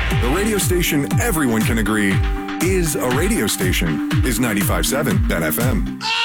The radio station everyone can agree is a radio station is 95.7 Ben FM.